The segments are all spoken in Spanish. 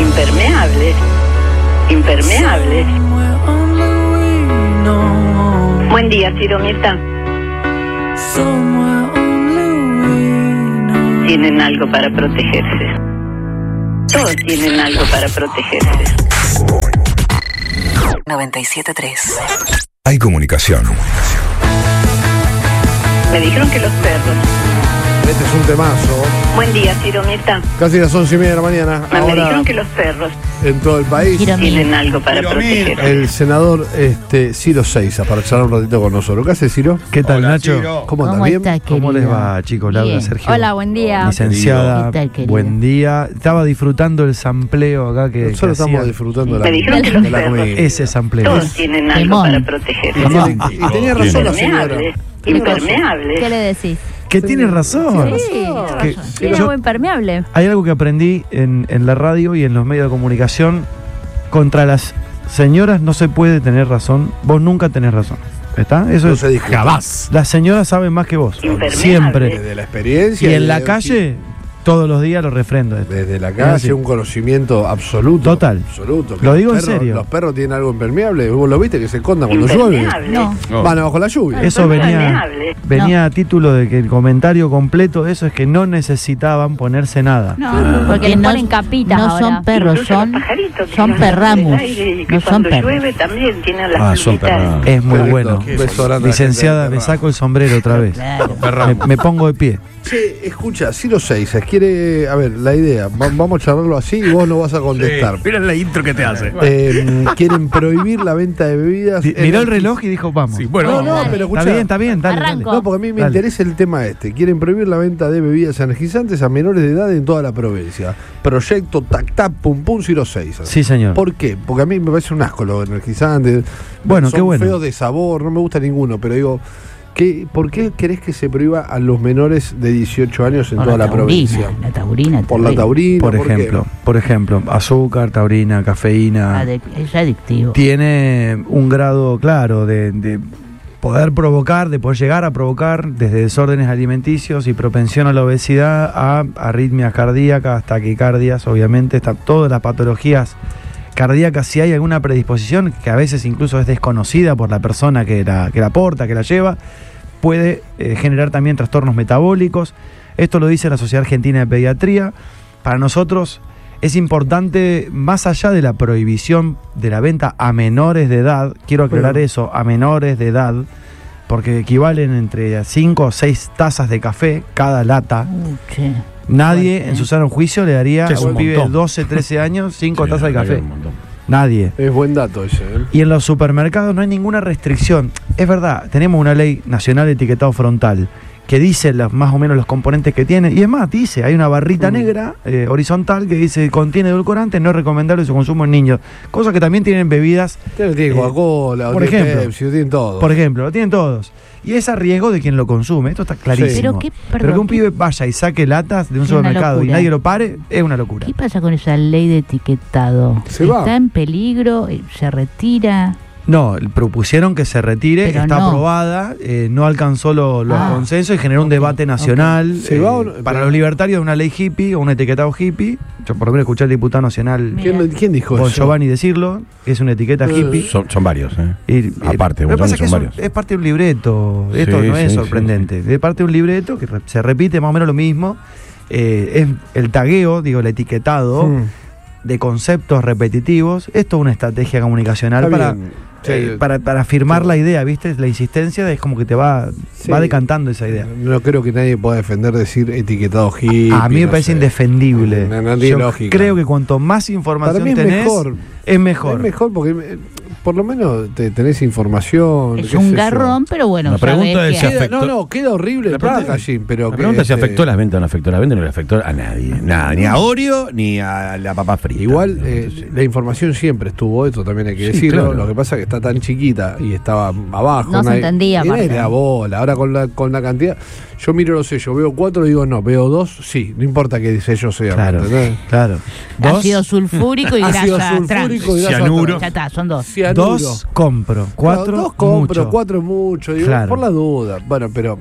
Impermeable. Impermeable. Buen día, Ciro Mirta. Tienen algo para protegerse. Todos tienen algo para protegerse. 97.3. Hay comunicación. Me dijeron que los perros. Este es un temazo. Buen día, Ciro Mirta. Casi las 11:30 de la mañana. Me Ahora, dijeron que los perros en todo el país, tienen algo para protegerse. el senador Ciro Seiza para charlar un ratito con nosotros. ¿Qué hace, Ciro? ¿Qué tal, Hola, Nacho? Ciro. ¿Cómo ¿Cómo andas? ¿Bien? está, querido? ¿Cómo les va, chicos? Laura, Bien. Sergio. Hola, buen día. Licenciada, ¿Qué tal, querido? buen día. Estaba disfrutando el sampleo acá que Nosotros estamos hacían. disfrutando Me de dijeron que la, los de la perros. comida. Ese sampleo. Todos tienen algo Temón. para protegerse. Y tenía razón la señora. Impermeable. ¿Qué Impermeable. le decís? Que tiene razón. Sí, Que- tiene yo- algo impermeable. Hay algo que aprendí en la radio y en los medios de comunicación. Contra las señoras no se puede tener razón. Vos nunca tenés razón. ¿Está? Eso No es se discute. jamás. Las señoras saben más que vos. Impermeable. Siempre. Desde la experiencia. Y en la calle, todos los días lo refrendo. esto. Desde la Es calle, así. un conocimiento absoluto. Total. Absoluto. Lo Los digo en perros- serio. Los perros tienen algo impermeable. ¿Vos lo viste que se escondan cuando llueve? Impermeable. No. Van abajo la lluvia. Eso Impermeable. venía a título de que el comentario completo de eso es que no necesitaban ponerse nada. No, porque les ponen capitas no ahora. son perros, Incluso son los pajaritos son tienen perramus, el aire y que no son cuando perros. llueve también tienen las son plumitas. perramus. Es muy Perfecto. bueno. Un beso grande a la Licenciada, gente de me saco el sombrero otra vez. Claro. Me pongo de pie. Che, escucha, Ciro Seiza quiere. A ver, la idea. Vamos a charlarlo así y vos no vas a contestar. Mira la intro que te hace. Quieren prohibir la venta de bebidas. Miró el reloj y dijo, vamos. Sí, bueno, No, pero escucha. Está bien, dale. Arranco. No, porque a mí me Dale. interesa el tema este. Quieren prohibir la venta de bebidas energizantes a menores de edad en toda la provincia. Proyecto Tac Tac Pum Pum Ciro Seiza. Sí, señor. ¿Por qué? Porque a mí me parece un asco los energizantes. Bueno, Son qué bueno. feos de sabor, no me gusta ninguno, pero digo, ¿por qué querés que se prohíba a los menores de 18 años en Por toda la provincia? La taurina. Por la taurina, Por ¿por qué? ejemplo, azúcar, taurina, cafeína. Es adictivo. Tiene un grado claro de poder provocar, de poder llegar a provocar desde desórdenes alimenticios y propensión a la obesidad a arritmias cardíacas, taquicardias, obviamente, está todas las patologías cardíacas. Si hay alguna predisposición que a veces incluso es desconocida por la persona que la porta, que la lleva, puede generar también trastornos metabólicos. Esto lo dice la Sociedad Argentina de Pediatría. Para nosotros es importante, más allá de la prohibición de la venta a menores de edad, quiero aclarar eso, a menores de edad, porque equivalen entre 5 o 6 tazas de café cada lata. Che. Nadie Fuerte, en su sano juicio le daría Che, es a un un pibe de montón. 12, 13 años 5 Sí, tazas de la verdad café. que un montón. Nadie. Es buen dato ese. Y en los supermercados no hay ninguna restricción. Es verdad, tenemos una ley nacional de etiquetado frontal que dice más o menos los componentes que tiene. Y es más, dice, hay una barrita negra horizontal que dice contiene edulcorantes, no es recomendable su consumo en niños. Cosas que también tienen bebidas, Tiene Coca-Cola, por tiene ejemplo. Pepsi, tienen todo. por ejemplo, lo tienen todos. Y es a riesgo de quien lo consume. Esto está clarísimo. Pero qué- Pero perdón, que un qué- pibe vaya y saque latas de un Es una supermercado y locura. nadie lo pare, es una locura. ¿Qué pasa con esa ley de etiquetado? Se va. ¿Está en peligro? ¿Se retira? No, propusieron que se retire, Pero está no. aprobada, no alcanzó los consensos y generó un debate nacional. ¿Se va o no? Para Pero- los libertarios de una ley hippie o un etiquetado hippie. Yo por lo menos escuché al diputado nacional ¿Quién dijo Bon eso? Giovanni decirlo, que es una etiqueta hippie. Son varios, ¿eh? Aparte, lo que Bon pasa es que Giovanni es, son es parte de un libreto, esto Sí, no es sí, sorprendente, es parte de un libreto que se repite más o menos lo mismo, es el tagueo, digo, el etiquetado de conceptos repetitivos. Esto es una estrategia comunicacional Está para, bien. Sí. para afirmar la idea, ¿viste? La insistencia es como que te va Sí. decantando esa idea. No creo que nadie pueda defender decir etiquetado hippie. A mí me no parece sé. indefendible. No tiene Yo lógica. creo que cuanto más Para información mí es tenés, mejor. es mejor. Es mejor porque por lo menos tenés información. Es qué un sé yo. garrón, pero bueno, La pregunta sabés es que- si afectó- Queda horrible La el pregunta- packaging, pero La que, pregunta es si este, afectó las ventas o no afectó las ventas, no le afectó a nadie. Nada, ni a Oreo ni a la papa frita. Igual Entonces, la información siempre estuvo, esto también hay que Sí, decirlo. claro. Lo que pasa es que está tan chiquita y estaba abajo. No se entendía, Y nadie aparte. le da bola. Ahora con la cantidad. Yo miro los sellos, veo 4 y digo no, veo 2, sí, no importa qué sello sea. Claro, ¿entendés? claro. ácido sulfúrico y Ácido grasa trans. sulfúrico y grasa Cianuro. trans. Ya está, son dos. Cianuro. 2 compro, 4 2 compro, mucho. 4 es mucho. Digo, Claro. por la duda. Bueno, pero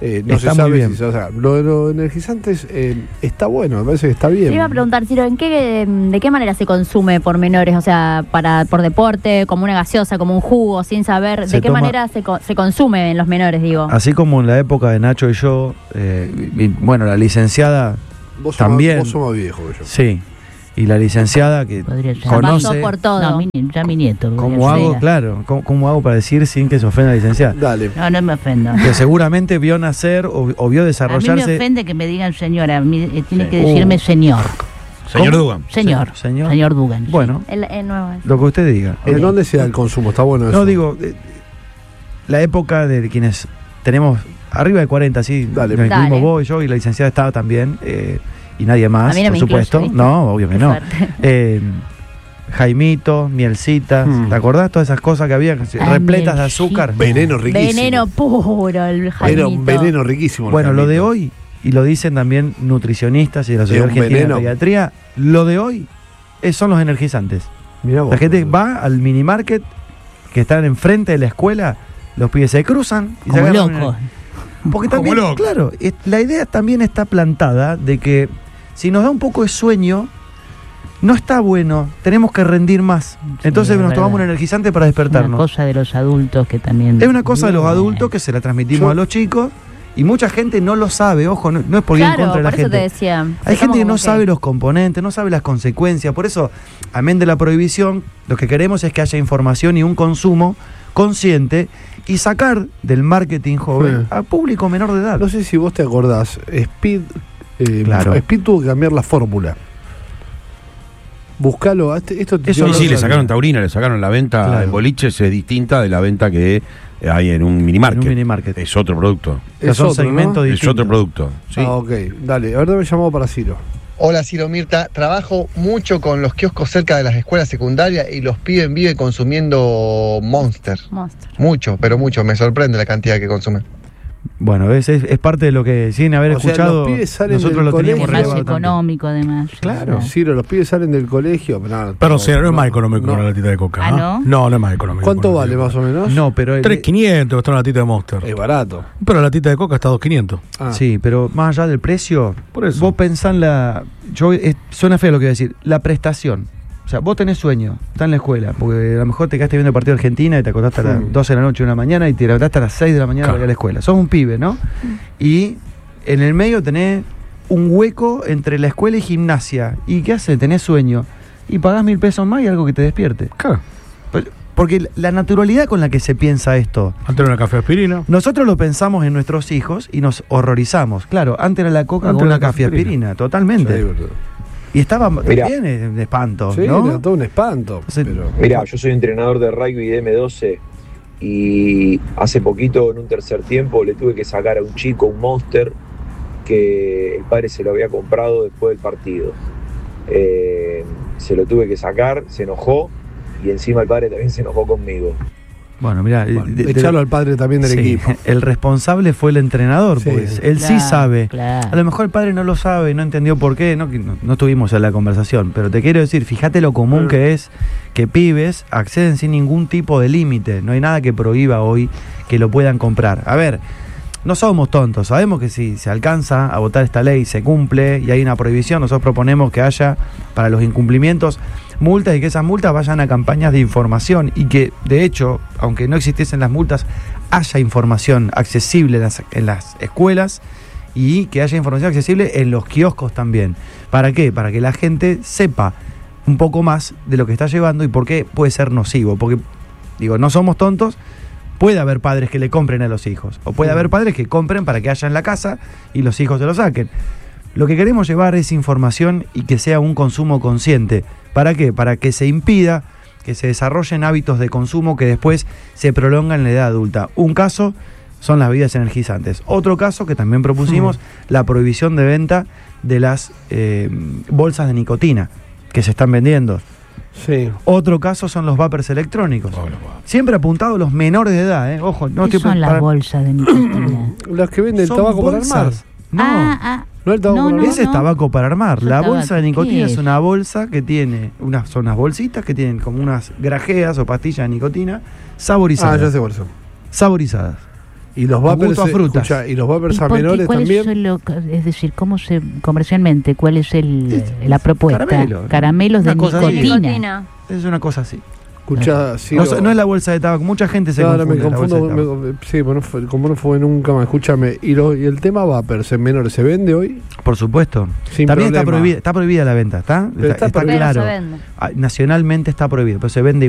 No Está se sabe muy bien. si, o sea, lo de los energizantes está bueno, me parece que está bien. Te iba a preguntar, Ciro, ¿de qué manera se consume por menores? O sea, por deporte, como una gaseosa, como un jugo, sin saber Se de qué toma- manera se consume en los menores, digo. Así como en la época de Nacho y yo, bueno, la licenciada Vos sos también. Vos sos más viejo que yo. Sí. Y la licenciada que Podría ser. Ya pasó conoce por todo. No, ya mi nieto. cómo podría hago, ser. claro, cómo hago para decir sin que se ofenda la licenciada. Dale. No me ofendo. Que seguramente vio nacer o vio A mí me desarrollarse. ofende que me digan señora. A mí, tiene Sí. que decirme señor. Señor ¿Cómo? Dugan. Señor. Señor. Señor Dugan. Bueno, El nuevo. lo que usted diga. ¿En dónde se da el consumo? Está bueno eso. No, digo, la época de quienes tenemos arriba de 40, sí, Dale. nos incluimos Dale. vos y yo, y la licenciada estaba también, y nadie más, A mí no por me supuesto. incluye, ¿viste? No, obvio que Qué no. fuerte. Jaimito, mielcitas, ¿te acordás? Todas esas cosas que había repletas de azúcar. Veneno riquísimo. Veneno puro, el Era Jaimito. un veneno riquísimo. el Bueno, lo de Jaimito. hoy, y lo dicen también nutricionistas y de la Sociedad un Argentina veneno. de Pediatría, lo de hoy son los energizantes. Mirá vos, La gente boludo. va al mini market que están enfrente de la escuela, los pibes se cruzan y se Como agarran loco. Porque Como también, loco. claro, la idea también está plantada de que si nos da un poco de sueño, no está bueno, tenemos que rendir más. Entonces es nos tomamos un verdad. energizante para Una despertarnos. cosa de los adultos que también. Es una cosa de los adultos que se la transmitimos Yo- a los chicos y mucha gente no lo sabe, ojo, no es por ir en Claro, contra de la por eso gente. te decía. Hay gente que no Como sabe los componentes, no sabe las consecuencias. Por eso, amén de la prohibición, lo que queremos es que haya información y un consumo consciente y sacar del marketing joven Sí. a público menor de edad. No sé si vos te acordás, Speed, Claro. Speed tuvo que cambiar la fórmula. Buscalo, esto te Eso Sí, no sí, lo le sabía. sacaron taurina, le sacaron la venta Claro. en boliches, es distinta de la venta que hay en un minimarket. En un minimarket. Es otro producto. Que son otro, ¿no? segmentos Es distintos. otro producto. Sí. Ah, ok, dale, ahora me llamado para Ciro. Hola Ciro Mirta, trabajo mucho con los kioscos cerca de las escuelas secundarias y los pibes viven consumiendo Monster. Monster. Mucho, pero mucho, me sorprende la cantidad que consumen. Bueno, es parte de lo que sin haber O sea, escuchado, los pibes salen nosotros del lo teníamos colegio. Es más relevado tanto. económico, además. Claro. O sea, Ciro, los pibes salen del colegio. Pero sí, no es más económico no. una latita de coca. ¿Ah, no? No, no es más económico. ¿Cuánto una vale latita más de o menos? No, pero coca. 3.500 está una latita de Monster. Es barato. Pero la latita de coca está a 2.500. Ah. sí, pero más allá del precio, Por eso. vos pensás en suena feo lo que voy a decir, la prestación. O sea, vos tenés sueño, estás en la escuela, porque a lo mejor te quedaste viendo el partido de Argentina y te acostaste a las 12 de la noche, 1 de la mañana y te levantaste a las 6 de la mañana Claro. para ir a la escuela. Sos un pibe, ¿no? Y en el medio tenés un hueco entre la escuela y gimnasia. ¿Y qué haces? Tenés sueño. Y pagás 1.000 pesos más y algo que te despierte. Claro. Porque la naturalidad con la que se piensa esto, Antes era una café aspirina. nosotros lo pensamos en nuestros hijos y nos horrorizamos. Claro, antes era la coca Antes con era una la café aspirina, Sí, totalmente. boludo. Y estaba Mirá. bien de espanto, Sí, ¿no? era todo un espanto. Entonces, pero- Mirá, yo soy entrenador de rugby de M12 y hace poquito en un tercer tiempo le tuve que sacar a un chico un Monster que el padre se lo había comprado después del partido. Se lo tuve que sacar, se enojó y encima el padre también se enojó conmigo. Bueno, mira, Echarlo al padre también del equipo. el responsable fue el entrenador, Sí. pues. Él sí claro, sabe. claro. A lo mejor el padre no lo sabe, no entendió por qué, no estuvimos en la conversación, pero te quiero decir, fíjate lo común que es que pibes acceden sin ningún tipo de límite, no hay nada que prohíba hoy que lo puedan comprar. A ver, no somos tontos, sabemos que si se alcanza a votar esta ley, se cumple y hay una prohibición, nosotros proponemos que haya para los incumplimientos multas y que esas multas vayan a campañas de información y que de hecho, aunque no existiesen las multas, haya información accesible en las escuelas y que haya información accesible en los kioscos también. ¿Para qué? Para que la gente sepa un poco más de lo que está llevando y por qué puede ser nocivo. Porque, digo, no somos tontos, puede haber padres que le compren a los hijos, o puede haber padres que compren para que haya en la casa y los hijos se lo saquen. Lo que queremos llevar es información y que sea un consumo consciente. ¿Para qué? Para que se impida que se desarrollen hábitos de consumo que después se prolongan en la edad adulta. Un caso son las bebidas energizantes. Otro caso que también propusimos, la prohibición de venta de las bolsas de nicotina que se están vendiendo. Sí. Otro caso son los vapers electrónicos. Siempre apuntado a los menores de edad, ¿eh? Ojo, no ¿Qué son las bolsas de nicotina? Las que venden el Son tabaco para bolsas. armar. No. No el tabaco No, para no, armar. Ese es tabaco para armar. Eso La es bolsa de tabaco. nicotina ¿Qué es es? una bolsa que tiene son unas bolsitas que tienen como unas grajeas o pastillas de nicotina saborizadas. Ah, ya sé cuáles son. Saborizadas. Y los Con gusto a vapers, frutas. escuchá, y los vapers ¿Y a por qué? menores ¿Cuáles también. son es decir, cómo se comercialmente, cuál es la propuesta? Caramelo. Caramelos de Una cosa así. nicotina. Es una cosa así. Escuchá, sí, No, no es la bolsa de tabaco. Mucha gente se ahora confunde. me la bolsa de confundo, tabaco. sí, bueno, como no fue nunca más, escúchame, y el tema vapers en menores, ¿se vende hoy? Por supuesto. Sin También problema. está prohibida la venta, ¿está? Pero está prohibida. claro. Pero se vende. Nacionalmente está prohibido, pero se vende